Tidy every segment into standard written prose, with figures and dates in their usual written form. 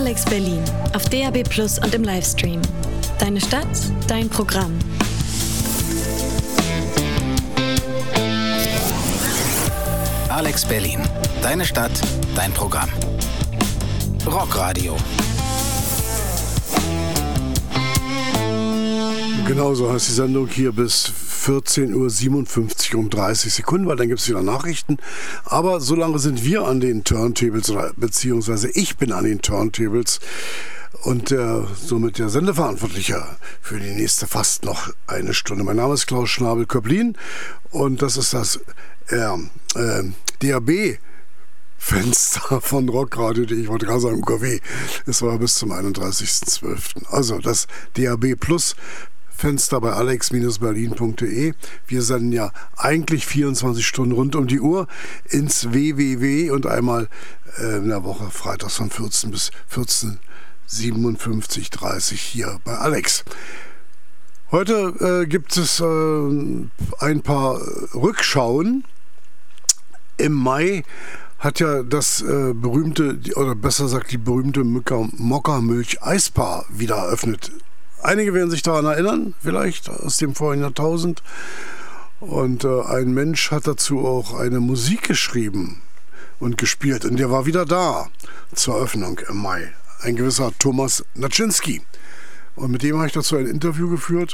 Alex Berlin auf DAB+ und im Livestream. Deine Stadt, dein Programm. Alex Berlin. Deine Stadt, dein Programm. Rockradio. Genau so heißt die Sendung hier bis 14.57 Uhr um 30 Sekunden, weil dann gibt es wieder Nachrichten. Aber so lange sind wir an den Turntables, beziehungsweise ich bin an den Turntables und somit der Sendeverantwortliche für die nächste fast noch eine Stunde. Mein Name ist Klaus Schnabel-Köblin und das ist das DAB-Fenster von Rockradio, ich wollte gerade sagen UKW. Es war bis zum 31.12. Also das DAB Plus Fenster bei alex-berlin.de. Wir senden ja eigentlich 24 Stunden rund um die Uhr ins WWW und einmal in der Woche freitags von 14 bis 14:57:30 hier bei Alex. Heute gibt es ein paar Rückschauen. Im Mai hat ja das berühmte, oder besser gesagt die berühmte Mokka-Milch-Eisbar wieder eröffnet. Einige werden sich daran erinnern, vielleicht aus dem vorigen Jahrtausend. Und ein Mensch hat dazu auch eine Musik geschrieben und gespielt. Und der war wieder da zur Eröffnung im Mai. Ein gewisser Thomas Naczynski. Und mit dem habe ich dazu ein Interview geführt.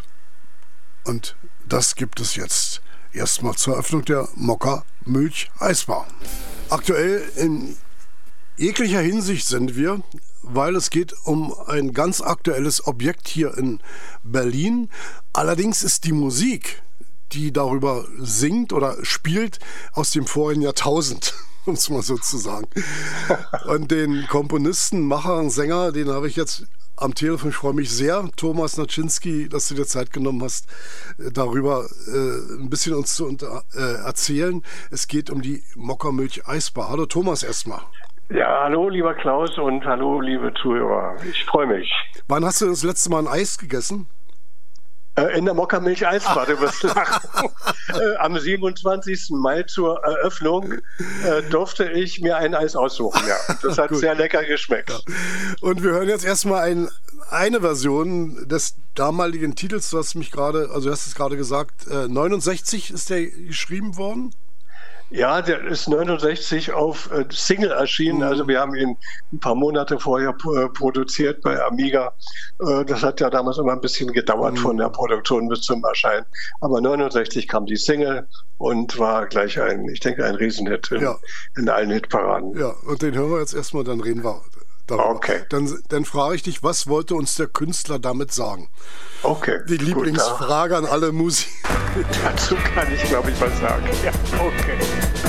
Und das gibt es jetzt erstmal zur Eröffnung der Mokka-Milch-Eisbar. Aktuell in jeglicher Hinsicht sind wir, weil es geht um ein ganz aktuelles Objekt hier in Berlin. Allerdings ist die Musik, die darüber singt oder spielt, aus dem vorigen Jahrtausend, um es mal so zu sagen. Und den Komponisten, Macher und Sänger, den habe ich jetzt am Telefon. Ich freue mich sehr, Thomas Naczynski, dass du dir Zeit genommen hast, darüber ein bisschen uns zu erzählen. Es geht um die Mokka-Milch-Eisbar. Hallo Thomas erstmal. Ja, hallo lieber Klaus und hallo liebe Zuhörer. Ich freue mich. Wann hast du das letzte Mal ein Eis gegessen? In der Mokka-Milch-Eisbar, du wirst lachen. Am 27. Mai zur Eröffnung durfte ich mir ein Eis aussuchen. Ja. Das hat sehr lecker geschmeckt. Ja. Und wir hören jetzt erstmal eine Version des damaligen Titels. Du hast es gerade gesagt, 69 ist der geschrieben worden. Ja, der ist 69 auf Single erschienen. Also wir haben ihn ein paar Monate vorher produziert bei Amiga. Das hat ja damals immer ein bisschen gedauert von der Produktion bis zum Erscheinen. Aber 69 kam die Single und war gleich ein Riesenhit in allen Hitparaden. Ja, und den hören wir jetzt erstmal, dann reden wir darüber. Okay. Dann frage ich dich, was wollte uns der Künstler damit sagen? Okay. Die Lieblingsfrage an alle Musiker. Dazu kann ich, glaube ich, was sagen. Ja, okay.